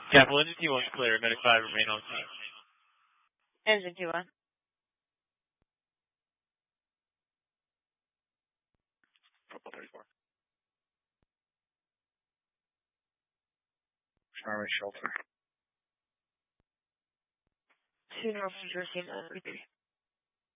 Capital Engine T1 clear. Medic 5 remain on scene. Engine T1. Purple 34. Army shelter. 2 North New Jersey, 933.